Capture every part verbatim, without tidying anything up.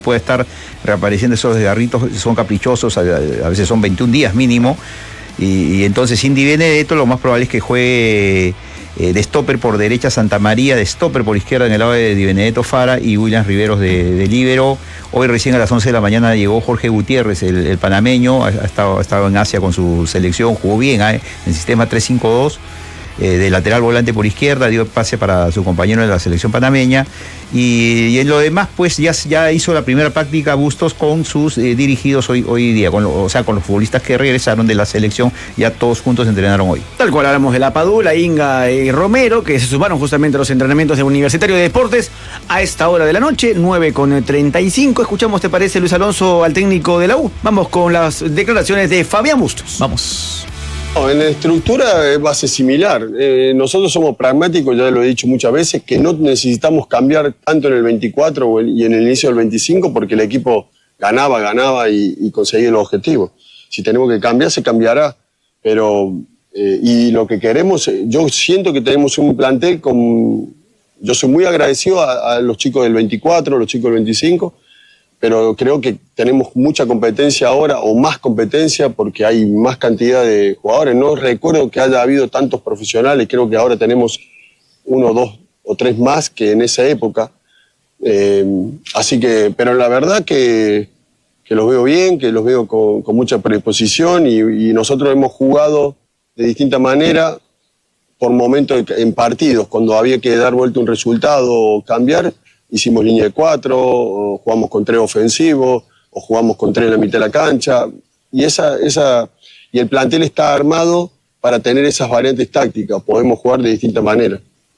puede estar reapareciendo esos desgarritos, son caprichosos, a, a veces son veintiún días mínimo, y, y entonces sin Di Benedetto lo más probable es que juegue eh, de stopper por derecha Santa María, de stopper por izquierda en el lado de Di Benedetto Fara y Williams Riveros de, de líbero. Hoy recién a las once de la mañana llegó Jorge Gutiérrez, el, el panameño, ha, ha, estado, ha estado en Asia con su selección, jugó bien ¿eh? en el sistema tres cinco dos. Eh, de lateral volante por izquierda, dio pase para su compañero de la selección panameña, y, y en lo demás pues ya, ya hizo la primera práctica Bustos con sus eh, dirigidos hoy, hoy día, con lo, o sea con los futbolistas que regresaron de la selección, ya todos juntos entrenaron hoy. Tal cual hablamos de la Padula, Inga y Romero, que se sumaron justamente a los entrenamientos de Universitario de Deportes a esta hora de la noche, nueve con treinta y cinco. Escuchamos, ¿te parece, Luis Alonso, al técnico de la U? Vamos con las declaraciones de Fabián Bustos. Vamos. No, en la estructura va a ser similar. Eh, nosotros somos pragmáticos, ya lo he dicho muchas veces, que no necesitamos cambiar tanto en el veinticuatro y en el inicio del veinticinco porque el equipo ganaba, ganaba y, y conseguía los objetivos. Si tenemos que cambiar, se cambiará. Pero, eh, y lo que queremos, yo siento que tenemos un plantel con... Yo soy muy agradecido a, a los chicos del veinticuatro, a los chicos del veinticinco, pero creo que tenemos mucha competencia ahora, o más competencia, porque hay más cantidad de jugadores. No recuerdo que haya habido tantos profesionales, creo que ahora tenemos uno, dos o tres más que en esa época. Eh, así que, pero la verdad que, que los veo bien, que los veo con, con mucha predisposición, y, y nosotros hemos jugado de distinta manera, por momentos en partidos, cuando había que dar vuelta un resultado o cambiar. Hicimos línea de cuatro, o jugamos con tres ofensivos, o jugamos con tres en la mitad de la cancha. Y, esa, esa, y el plantel está armado para tener esas variantes tácticas. Podemos jugar de distintas maneras.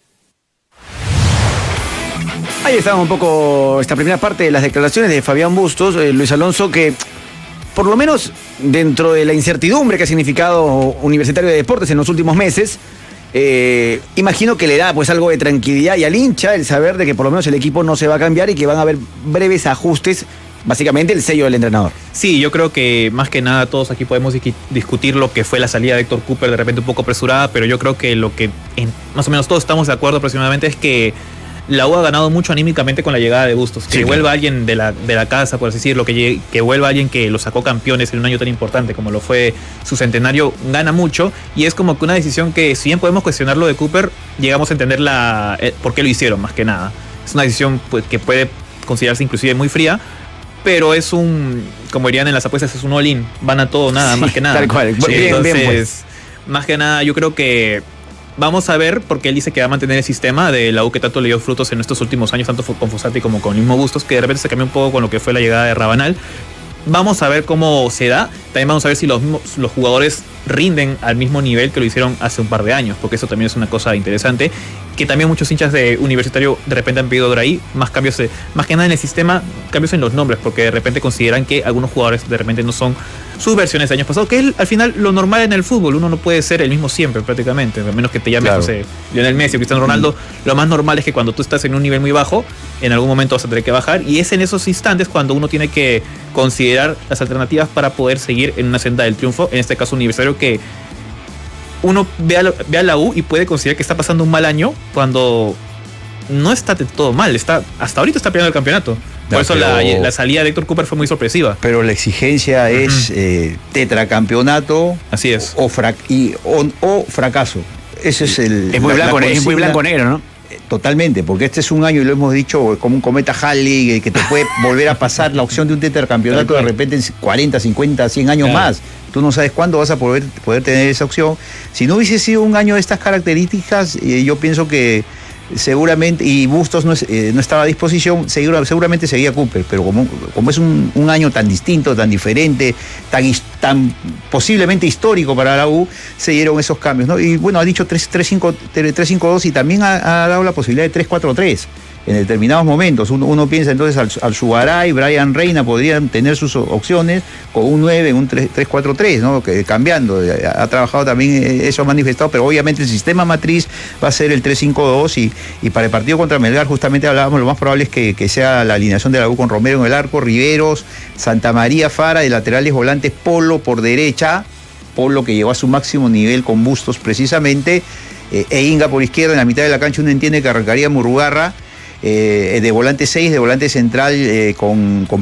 Ahí estaba un poco esta primera parte de las declaraciones de Fabián Bustos, eh, Luis Alonso, que por lo menos dentro de la incertidumbre que ha significado Universitario de Deportes en los últimos meses, Eh, imagino que le da pues algo de tranquilidad y al hincha el saber de que por lo menos el equipo no se va a cambiar y que van a haber breves ajustes, básicamente el sello del entrenador. Sí, yo creo que más que nada todos aquí podemos discutir lo que fue la salida de Héctor Cooper, de repente un poco apresurada, pero yo creo que lo que en, más o menos todos estamos de acuerdo aproximadamente es que la U ha ganado mucho anímicamente con la llegada de Bustos. Que sí, vuelva claro. alguien de la, de la casa, por así decirlo, que, llegue, que vuelva alguien que lo sacó campeones en un año tan importante como lo fue su centenario, gana mucho, y es como que una decisión que, si bien podemos cuestionar lo de Cooper, llegamos a entender la, eh, por qué lo hicieron, más que nada. Es una decisión pues, que puede considerarse inclusive muy fría, pero es un, como dirían en las apuestas, es un all-in, van a todo, nada, sí, más que nada. Tal cual. Sí, bien, entonces, bien, pues. más que nada, yo creo que vamos a ver, porque él dice que va a mantener el sistema de la U que tanto le dio frutos en estos últimos años, tanto con Fossati como con mismo Bustos, que de repente se cambió un poco con lo que fue la llegada de Rabanal. Vamos a ver cómo se da. También vamos a ver si los, los jugadores rinden al mismo nivel que lo hicieron hace un par de años, porque eso también es una cosa interesante, que también muchos hinchas de Universitario de repente han pedido por ahí más cambios, de, más que nada en el sistema, cambios en los nombres, porque de repente consideran que algunos jugadores de repente no son sus versiones de años pasados, que es al final lo normal en el fútbol. Uno no puede ser el mismo siempre prácticamente, a menos que te llames, claro, no sé, Lionel Messi o Cristiano Ronaldo. Mm. Lo más normal es que cuando tú estás en un nivel muy bajo, en algún momento vas a tener que bajar, y es en esos instantes cuando uno tiene que considerar las alternativas para poder seguir en una senda del triunfo, en este caso Universitario, que uno ve a, la, ve a la U y puede considerar que está pasando un mal año cuando no está de todo mal, está, hasta ahorita está peleando el campeonato. Por no, eso pero, la, la salida de Héctor Cooper fue muy sorpresiva. Pero la exigencia uh-huh. es eh, tetracampeonato. Así es. O, fra y, o, o fracaso. Ese es el. Es muy blanco, la, la es muy blanco-negro, ¿no? Totalmente, porque este es un año, y lo hemos dicho, como un cometa Halley, que te puede volver a pasar la opción de un tetracampeonato de repente en cuarenta, cincuenta, cien años claro. más. Tú no sabes cuándo vas a poder, poder tener esa opción. Si no hubiese sido un año de estas características, eh, yo pienso que seguramente, y Bustos no, es, eh, no estaba a disposición, seguro, seguramente seguía Cooper, pero como, como es un, un año tan distinto, tan diferente, tan, tan posiblemente histórico para la U, se dieron esos cambios, ¿no? Y bueno, ha dicho tres cinco dos y también ha, ha dado la posibilidad de tres cuatro tres en determinados momentos. Uno, uno piensa entonces al, al Sugaray, Brian Reina podrían tener sus opciones con un nueve, en un tres cuatro tres, ¿no? Que, cambiando, ha, ha trabajado también, eso ha manifestado, pero obviamente el sistema matriz va a ser el tres cinco dos, y, y para el partido contra Melgar justamente hablábamos, lo más probable es que, que sea la alineación de la U con Romero en el arco, Riveros, Santa María, Fara, de laterales volantes, Polo por derecha, Polo que llegó a su máximo nivel con Bustos precisamente, eh, e Inga por izquierda. En la mitad de la cancha uno entiende que arrancaría Murugarra, eh, de volante seis, de volante central eh, con, con